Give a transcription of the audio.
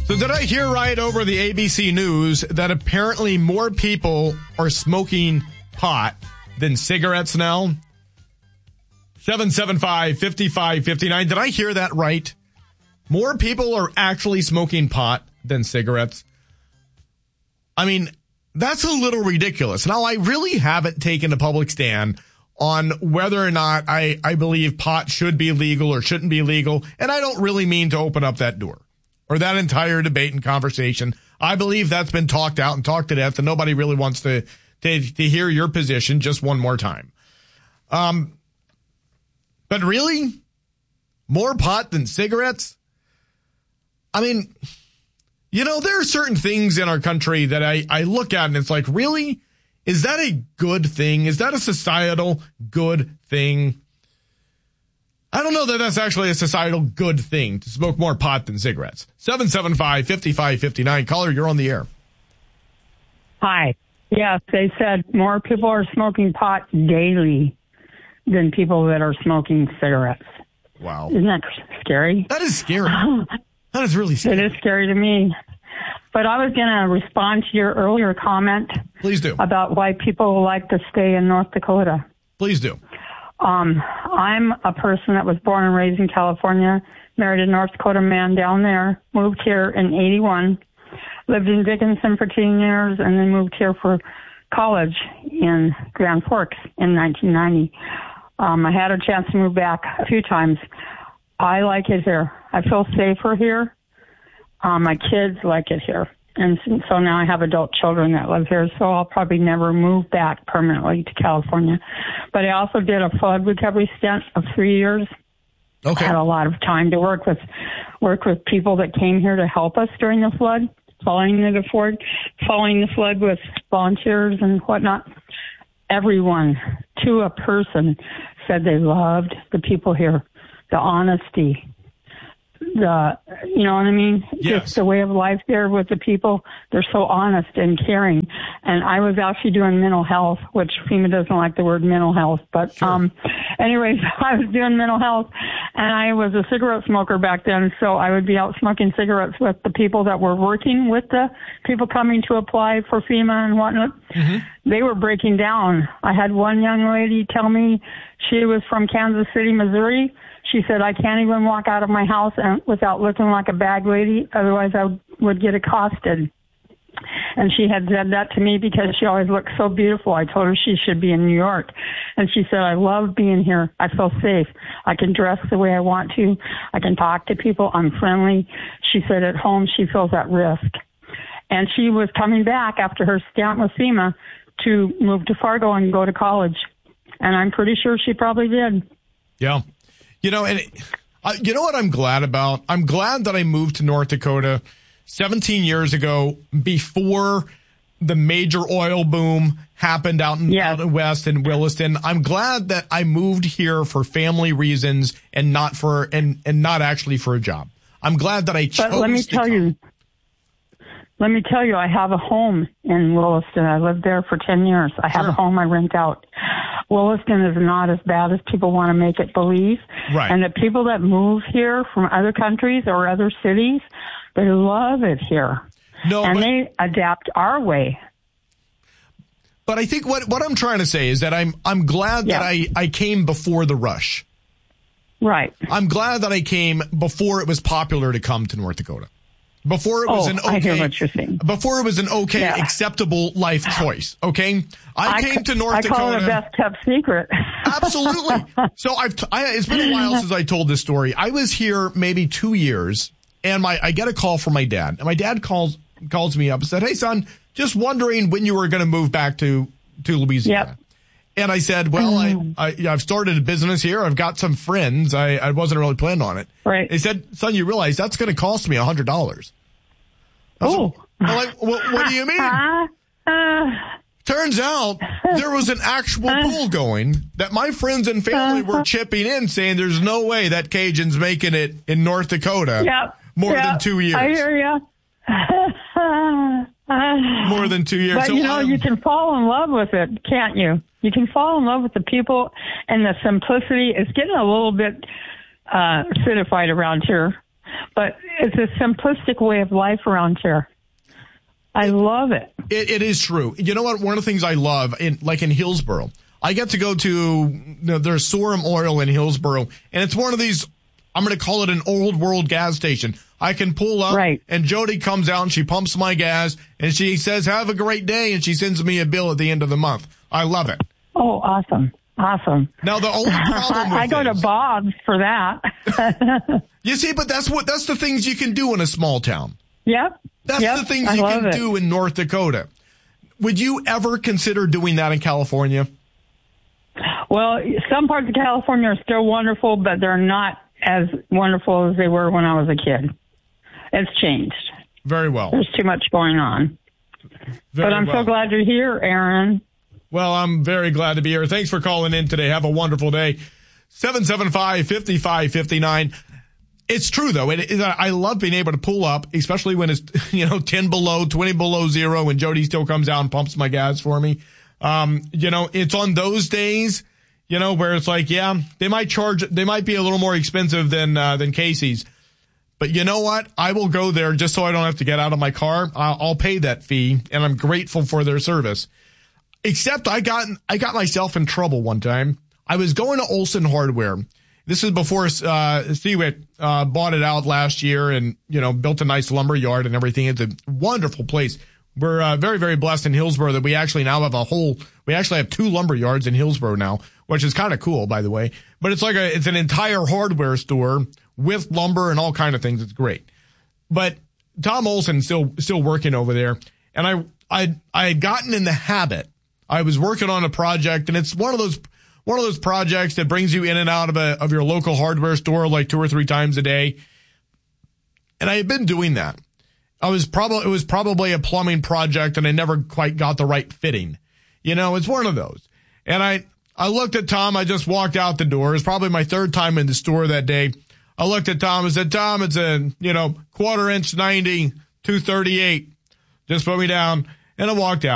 So did I hear right over the ABC News that apparently more people are smoking pot than cigarettes now? 775-5559. Did I hear that right? More people are actually smoking pot than cigarettes. I mean, that's a little ridiculous. Now, I really haven't taken a public stand on whether or not I believe pot should be legal or shouldn't be legal. And I don't really mean to open up that door or that entire debate and conversation. I believe that's been talked out and talked to death, and nobody really wants to hear your position just one more time. But really? More pot than cigarettes? I mean, you know, there are certain things in our country that I look at and it's like, really? Is that a good thing? Is that a societal good thing? I don't know that that's actually a societal good thing to smoke more pot than cigarettes. 775-5559. Caller, you're on the air. Hi. Yes, they said more people are smoking pot daily than people that are smoking cigarettes. Wow. Isn't that scary? That is scary. That is really scary. It is scary to me. But I was going to respond to your earlier comment. Please do. About why people like to stay in North Dakota. Please do. I'm a person that was born and raised in California, married a North Dakota man down there, moved here in 81, lived in Dickinson for 10 years, and then moved here for college in Grand Forks in 1990. I had a chance to move back a few times. I like it here. I feel safer here. My kids like it here. And so now I have adult children that live here, so I'll probably never move back permanently to California. But I also did a flood recovery stint of 3 years. Okay. I had a lot of time to work with people that came here to help us during the flood, following the flood with volunteers and whatnot. Everyone, to a person, said they loved the people here, the honesty, you know what I mean? Yes. Just the way of life there with the people. They're so honest and caring. And I was actually doing mental health, which FEMA doesn't like the word mental health. But sure. Anyways, I was doing mental health, and I was a cigarette smoker back then. So I would be out smoking cigarettes with the people that were working with the people coming to apply for FEMA and whatnot. Mm-hmm. They were breaking down. I had one young lady tell me she was from Kansas City, Missouri. She said, I can't even walk out of my house without looking like a bag lady. Otherwise, I would get accosted. And she had said that to me because she always looked so beautiful. I told her she should be in New York. And she said, I love being here. I feel safe. I can dress the way I want to. I can talk to people. I'm friendly. She said at home she feels at risk. And she was coming back after her stint with FEMA to move to Fargo and go to college. And I'm pretty sure she probably did. Yeah. You know, and you know what I'm glad about? I'm glad that I moved to North Dakota 17 years ago before the major oil boom happened out in West in Williston. I'm glad that I moved here for family reasons and not for and not actually for a job. I'm glad that I chose. But let me tell you, I have a home in Williston. I lived there for 10 years. I have a home I rent out. Williston is not as bad as people want to make it believe. Right. And the people that move here from other countries or other cities, they love it here. They adapt our way. But I think what I'm trying to say is that I'm glad that I came before the rush. Right. I'm glad that I came before it was popular to come to North Dakota. Before it was I hear what you're saying. Before it was an acceptable life choice. Okay, I came to North Dakota. I call it a best kept secret. Absolutely. So it's been a while since I told this story. I was here maybe 2 years, and I get a call from my dad, and my dad calls me up and said, "Hey son, just wondering when you were going to move back to Louisiana." Yep. And I said, well, I've started a business here. I've got some friends. I wasn't really planning on it. Right. He said, son, you realize that's going to cost me $100. Oh. Like, what do you mean? Turns out there was an actual pool going that my friends and family were chipping in, saying there's no way that Cajun's making it in North Dakota more than 2 years. I hear you. More than 2 years. But, you can fall in love with it, can't you? You can fall in love with the people and the simplicity. It's getting a little bit acidified around here. but it's a simplistic way of life around here. I love it. It is true. You know what? One of the things I love, in Hillsboro, I get to go to, there's Sorum Oil in Hillsboro, and it's one of these, I'm going to call it an old world gas station. I can pull up, right, and Jody comes out and she pumps my gas, and she says, have a great day, and she sends me a bill at the end of the month. I love it. Oh, awesome. Awesome. Now, the only problem with I go to Bob's for that. You see, but that's the things you can do in a small town. Yep. That's the things you can do in North Dakota. Would you ever consider doing that in California? Well, some parts of California are still wonderful, but they're not as wonderful as they were when I was a kid. It's changed. Very well. There's too much going on. But I'm so glad you're here, Aaron. Well, I'm very glad to be here. Thanks for calling in today. Have a wonderful day. 775-5559. It's true, though. I love being able to pull up, especially when it's, 10 below, 20 below zero, and Jody still comes out and pumps my gas for me. It's on those days, where it's like, yeah, they might be a little more expensive than Casey's. But you know what? I will go there just so I don't have to get out of my car. I'll pay that fee, and I'm grateful for their service. Except I got myself in trouble one time. I was going to Olson Hardware. This is before Seawick bought it out last year and, built a nice lumber yard and everything. It's a wonderful place. We're very, very blessed in Hillsboro that we actually now have we actually have 2 lumber yards in Hillsboro now, which is kind of cool, by the way. But it's an entire hardware store with lumber and all kind of things. It's great. But Tom Olson's still working over there. And I had gotten in the habit. I was working on a project, and it's one of those projects that brings you in and out of your local hardware store like 2 or 3 times a day. And I had been doing that. It was probably a plumbing project, and I never quite got the right fitting. It's one of those. And I looked at Tom. I just walked out the door. It was probably my 3rd time in the store that day. I looked at Tom and said, Tom, it's a, 1/4 inch 90, 238. Just put me down. And I walked out.